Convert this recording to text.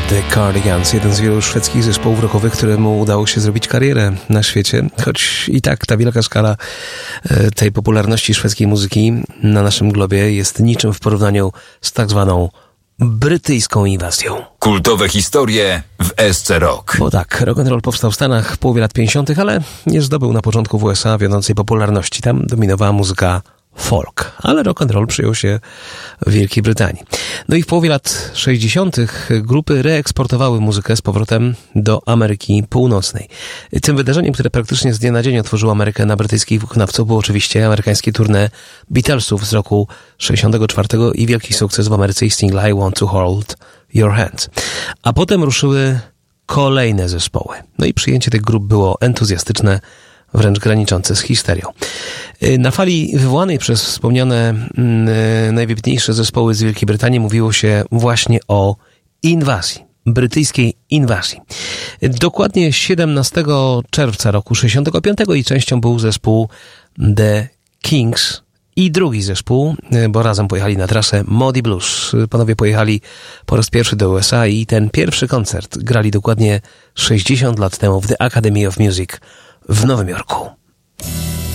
The Cardigans, jeden z wielu szwedzkich zespołów rockowych, któremu udało się zrobić karierę na świecie, choć i tak ta wielka skala tej popularności szwedzkiej muzyki na naszym globie jest niczym w porównaniu z tak zwaną brytyjską inwazją. Kultowe historie w SC Rock. Bo tak, rock'n'roll powstał w Stanach w połowie lat 50., ale nie zdobył na początku w USA wiodącej popularności. Tam dominowała muzyka folk, ale rock'n'roll przyjął się w Wielkiej Brytanii. No i w połowie lat 60. grupy reeksportowały muzykę z powrotem do Ameryki Północnej. Tym wydarzeniem, które praktycznie z dnia na dzień otworzyło Amerykę na brytyjskich wykonawców, było oczywiście amerykańskie tournée Beatlesów z roku 64 i wielki sukces w Ameryce i single I Want to Hold Your Hand. A potem ruszyły kolejne zespoły. No i przyjęcie tych grup było entuzjastyczne, wręcz graniczące z histerią. Na fali wywołanej przez wspomniane najwybitniejsze zespoły z Wielkiej Brytanii mówiło się właśnie o inwazji, brytyjskiej inwazji. Dokładnie 17 czerwca roku 65 i częścią był zespół The Kings i drugi zespół, bo razem pojechali na trasę Moody Blues. Panowie pojechali po raz pierwszy do USA i ten pierwszy koncert grali dokładnie 60 lat temu w The Academy of Music w Nowym Jorku.